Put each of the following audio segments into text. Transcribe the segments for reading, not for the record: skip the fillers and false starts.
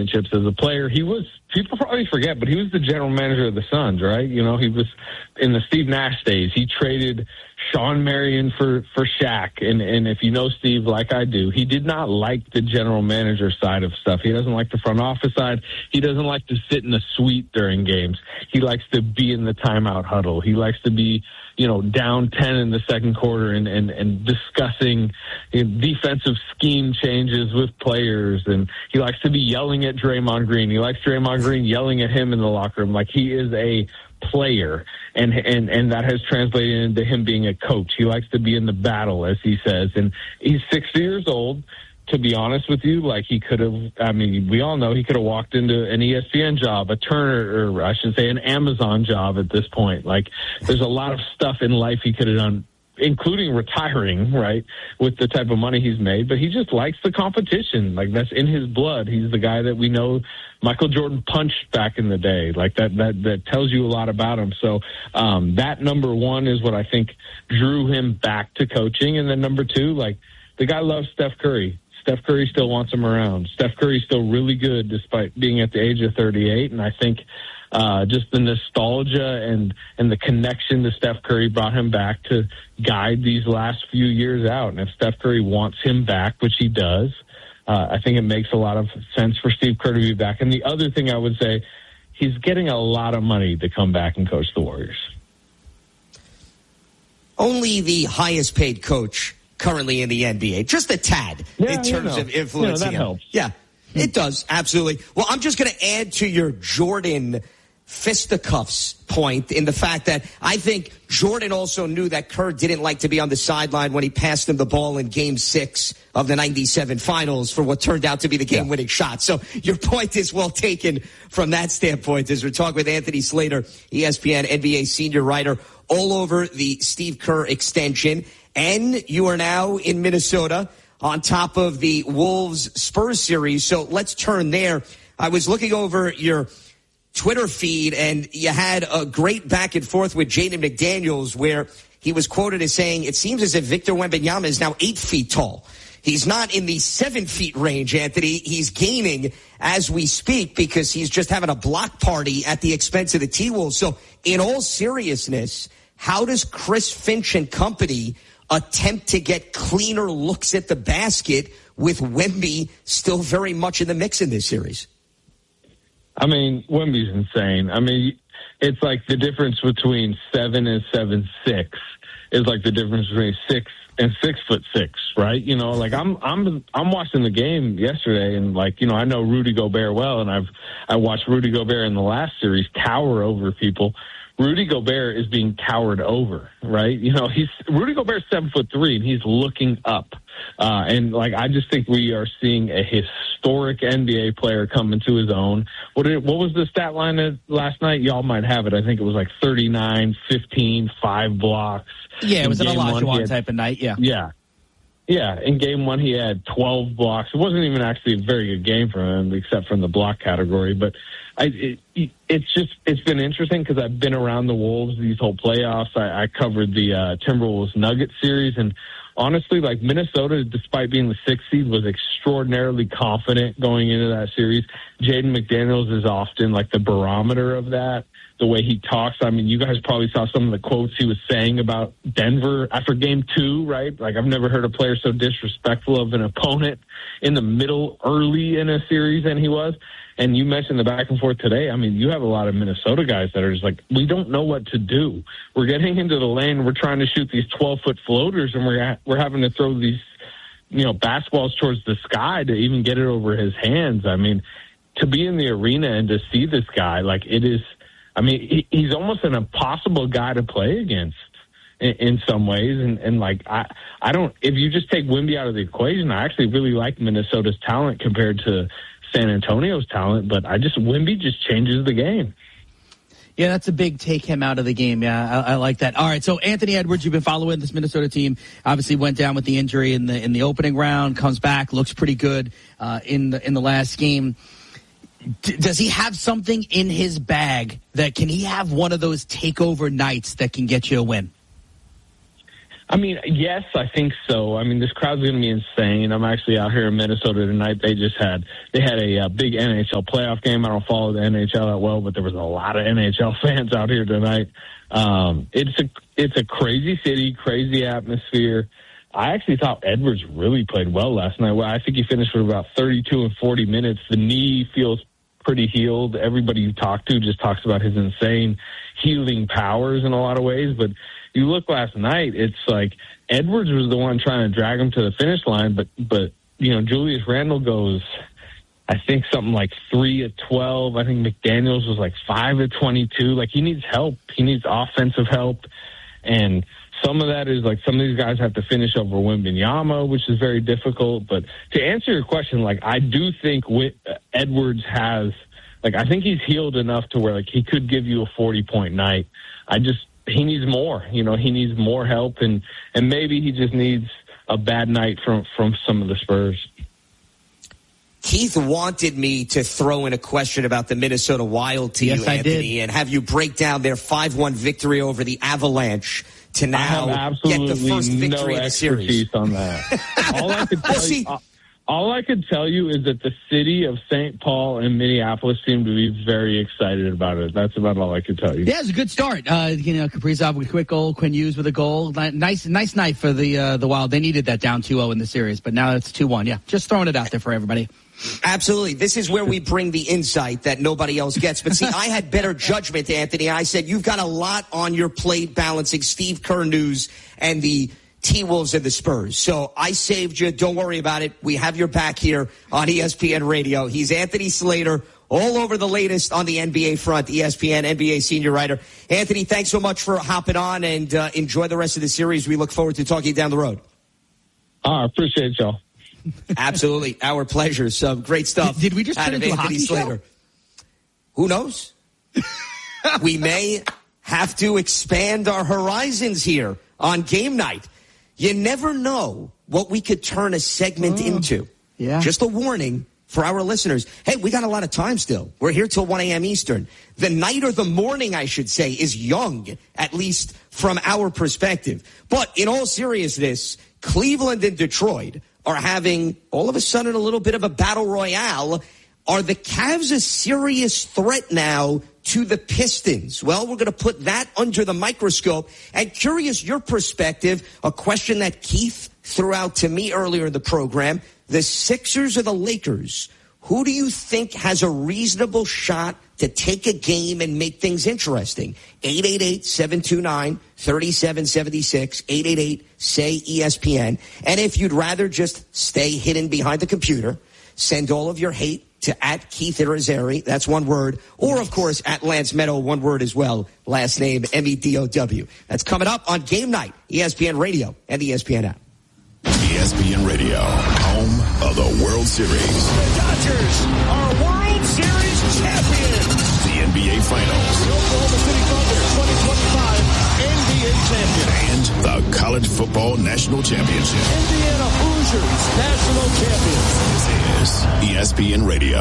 championships as a player. People probably forget, but he was the general manager of the Suns, right? He was in the Steve Nash days. He traded Sean Marion for Shaq. And if you know Steve like I do, he did not like the general manager side of stuff. He doesn't like the front office side. He doesn't like to sit in the suite during games. He likes to be in the timeout huddle. He likes to be, down 10 in the second quarter and discussing defensive scheme changes with players. And he likes to be yelling at Draymond Green. He likes Draymond Green yelling at him in the locker room. Like, he is a player, and that has translated into him being a coach. He likes to be in the battle, as he says. And he's 60 years old. To be honest with you, like, he could have, we all know he could have walked into an ESPN job, a Turner, or I should say an Amazon job at this point. Like, there's a lot of stuff in life he could have done, including retiring, right, with the type of money he's made. But he just likes the competition. Like, that's in his blood. He's the guy that we know Michael Jordan punched back in the day. Like, that tells you a lot about him. So that, number one, is what I think drew him back to coaching. And then number two, like, the guy loves Steph Curry. Steph Curry still wants him around. Steph Curry's still really good despite being at the age of 38. And I think just the nostalgia and the connection to Steph Curry brought him back to guide these last few years out. And if Steph Curry wants him back, which he does, I think it makes a lot of sense for Steve Kerr to be back. And the other thing I would say, he's getting a lot of money to come back and coach the Warriors. Only the highest paid coach currently in the NBA, just a tad in terms of influencing him. Helps. Yeah, it does, absolutely. Well, I'm just going to add to your Jordan fisticuffs point in the fact that I think Jordan also knew that Kerr didn't like to be on the sideline when he passed him the ball in Game 6 of the 97 finals for what turned out to be the game-winning shot. So your point is well taken from that standpoint as we're talking with Anthony Slater, ESPN NBA senior writer, all over the Steve Kerr extension. And you are now in Minnesota on top of the Wolves-Spurs series. So let's turn there. I was looking over your Twitter feed, and you had a great back and forth with Jaden McDaniels where he was quoted as saying, it seems as if Victor Wembanyama is now 8 feet tall. He's not in the 7 feet range, Anthony. He's gaining as we speak because he's just having a block party at the expense of the T-Wolves. So in all seriousness, how does Chris Finch and company attempt to get cleaner looks at the basket with Wemby still very much in the mix in this series? Wemby's insane. It's like the difference between 7 and 7'6" is like the difference between 6 and 6'6", right? I'm watching the game yesterday, and I know Rudy Gobert well, and I watched Rudy Gobert in the last series tower over people. Rudy Gobert is being towered over, right? Rudy Gobert's 7'3", and he's looking up. I just think we are seeing a historic NBA player come into his own. What was the stat line last night? Y'all might have it. I think it was like 39, 15, 5 blocks. Yeah, it was an Olajuwon type of night, yeah. Yeah. Yeah, in game one he had 12 blocks. It wasn't even actually a very good game for him, except from the block category. But it's been interesting because I've been around the Wolves these whole playoffs. I covered the Timberwolves Nuggets series, and honestly, Minnesota, despite being the 6th seed, was extraordinarily confident going into that series. Jaden McDaniels is often the barometer of that. The way he talks. You guys probably saw some of the quotes he was saying about Denver after game 2, right? I've never heard a player so disrespectful of an opponent in the middle early in a series than he was. And you mentioned the back and forth today. You have a lot of Minnesota guys that are just we don't know what to do. We're getting into the lane. We're trying to shoot these 12-foot floaters, and we're having to throw these, basketballs towards the sky to even get it over his hands. To be in the arena and to see this guy, it is, he's almost an impossible guy to play against in some ways. And I don't, if you just take Wemby out of the equation, I actually really like Minnesota's talent compared to San Antonio's talent, but Wemby just changes the game. Yeah, that's a big take him out of the game. Yeah, I like that. All right, so Anthony Edwards, you've been following this Minnesota team. Obviously went down with the injury in the opening round, comes back, looks pretty good in the last game. Does he have something in his bag that can he have one of those takeover nights that can get you a win? I mean, yes, I think so. I mean, this crowd's going to be insane. I'm actually out here in Minnesota tonight. They had a big NHL playoff game. I don't follow the NHL that well, but there was a lot of NHL fans out here tonight. It's a crazy city, crazy atmosphere. I actually thought Edwards really played well last night. Well, I think he finished with about 32 and 40 minutes. The knee feels pretty healed. Everybody you talk to just talks about his insane healing powers in a lot of ways, but you look last night, it's like Edwards was the one trying to drag him to the finish line, but Julius Randle goes, I think something like 3 of 12. I think McDaniels was like 5 of 22. Like, he needs help. He needs offensive help. And some of that is like some of these guys have to finish over Wembanyama, which is very difficult. But to answer your question, like, I do think Edwards has, like, I think he's healed enough to where, like, he could give you a 40-point night. He needs more. He needs more help, and maybe he just needs a bad night from some of the Spurs. Keith wanted me to throw in a question about the Minnesota Wild to you, Anthony, and have you break down their 5-1 victory over the Avalanche to now get the first victory in the series. On that. All I could tell you is that the city of St. Paul and Minneapolis seem to be very excited about it. That's about all I could tell you. Yeah, it's a good start. Kaprizov with a quick goal, Quinn Hughes with a goal. Nice night for the Wild. They needed that down 2-0 in the series, but now it's 2-1. Yeah, just throwing it out there for everybody. Absolutely. This is where we bring the insight that nobody else gets. But see, I had better judgment, Anthony. I said, you've got a lot on your plate balancing Steve Kerr news and the T-Wolves and the Spurs. So I saved you. Don't worry about it. We have your back here on ESPN Radio. He's Anthony Slater, all over the latest on the NBA front, ESPN NBA senior writer. Anthony, thanks so much for hopping on, and enjoy the rest of the series. We look forward to talking down the road. I appreciate y'all. Absolutely. Our pleasure. Some great stuff. Did we just turn into Anthony Slater? Who knows? We may have to expand our horizons here on game night. You never know what we could turn a segment into. Yeah. Just a warning for our listeners. Hey, we got a lot of time still. We're here till 1 a.m. Eastern. The night or the morning, I should say, is young, at least from our perspective. But in all seriousness, Cleveland and Detroit are having, all of a sudden, a little bit of a battle royale. Are the Cavs a serious threat now to the Pistons? Well, we're going to put that under the microscope. And curious your perspective, a question that Keith threw out to me earlier in the program. The Sixers or the Lakers? Who do you think has a reasonable shot to take a game and make things interesting? 888-729-3776, 888-SAY-ESPN. And if you'd rather just stay hidden behind the computer, send all of your hate to @Keith Irizarry, that's one word, or of course @Lance Meadow, one word as well, last name MEDOW. That's coming up on Game Night, ESPN Radio and the ESPN app. ESPN Radio, home of the World Series. The Dodgers are World Series champions. The NBA Finals. The Oklahoma City Thunder 2025 NBA champion. And the College Football National Championship. Indiana Hoosiers national champions. This is ESPN Radio.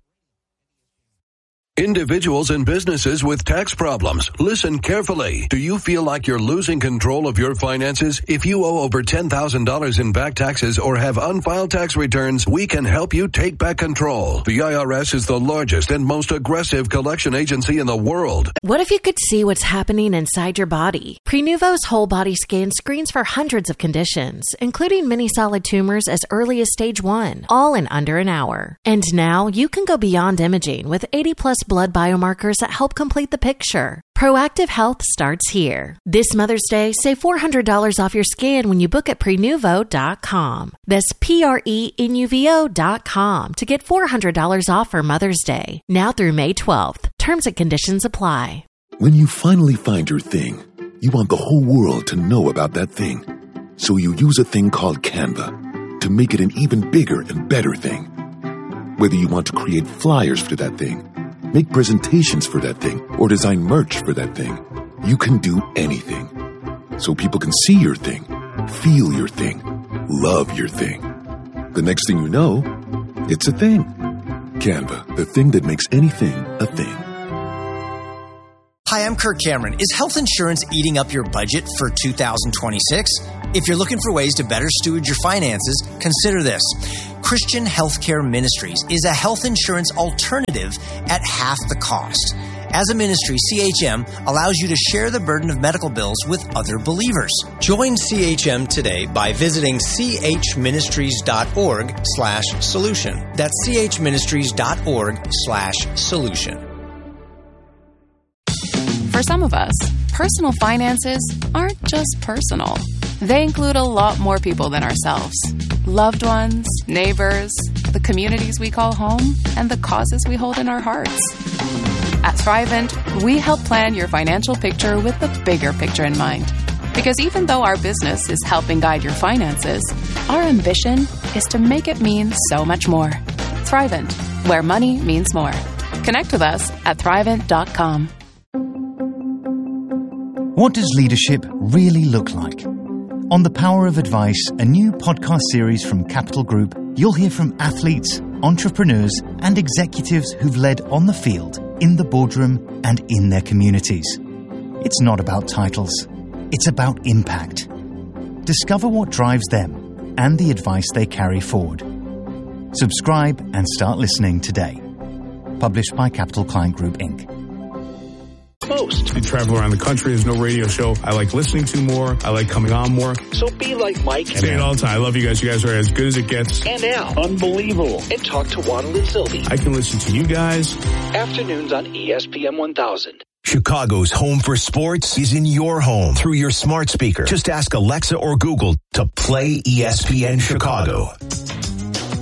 Individuals and businesses with tax problems, listen carefully. Do you feel like you're losing control of your finances? If you owe over $10,000 in back taxes or have unfiled tax returns, we can help you take back control. The IRS is the largest and most aggressive collection agency in the world. What if you could see what's happening inside your body? Prenuvo's whole body scan screens for hundreds of conditions, including many solid tumors as early as stage 1, all in under an hour. And now you can go beyond imaging with 80+ blood biomarkers that help complete the picture. Proactive health starts here. This Mother's Day, save $400 off your scan when you book at Prenuvo.com. That's Prenuvo.com to get $400 off for Mother's Day. Now through May 12th. Terms and conditions apply. When you finally find your thing, you want the whole world to know about that thing. So you use a thing called Canva to make it an even bigger and better thing. Whether you want to create flyers for that thing, make presentations for that thing, or design merch for that thing, you can do anything. So people can see your thing, feel your thing, love your thing. The next thing you know, it's a thing. Canva, the thing that makes anything a thing. Hi, I'm Kirk Cameron. Is health insurance eating up your budget for 2026? If you're looking for ways to better steward your finances, consider this. Christian Healthcare Ministries is a health insurance alternative at half the cost. As a ministry, CHM allows you to share the burden of medical bills with other believers. Join CHM today by visiting chministries.org/solution. That's chministries.org/solution. For some of us, personal finances aren't just personal. They include a lot more people than ourselves. Loved ones, neighbors, the communities we call home, and the causes we hold in our hearts. At Thrivent, we help plan your financial picture with the bigger picture in mind. Because even though our business is helping guide your finances, our ambition is to make it mean so much more. Thrivent, where money means more. Connect with us at Thrivent.com. What does leadership really look like? On The Power of Advice, a new podcast series from Capital Group, you'll hear from athletes, entrepreneurs, and executives who've led on the field, in the boardroom, and in their communities. It's not about titles. It's about impact. Discover what drives them and the advice they carry forward. Subscribe and start listening today. Published by Capital Client Group, Inc. Most. I travel around the country. There's no radio show I like listening to more. I like coming on more. So be like Mike. I say it all the time. I love you guys. You guys are as good as it gets. And Al. Unbelievable. And talk to Waddle and Sylvie. I can listen to you guys. Afternoons on ESPN 1000. Chicago's home for sports is in your home through your smart speaker. Just ask Alexa or Google to play ESPN Chicago.